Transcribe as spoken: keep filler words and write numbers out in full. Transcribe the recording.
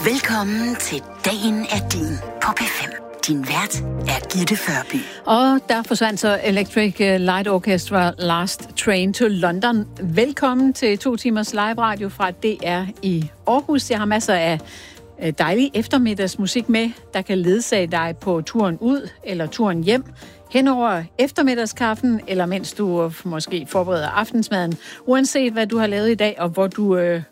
Velkommen til Dagen er din på P fem. Din vært er Gitte Førby. Og der forsvandt så Electric Light Orchestra Last Train to London. Velkommen til to timers live radio fra D R i Aarhus. Jeg har masser af dejlig eftermiddagsmusik med, der kan ledsage dig på turen ud eller turen hjem, hen over eftermiddagskaffen, eller mens du måske forbereder aftensmaden. Uanset hvad du har lavet i dag, og hvor du øh,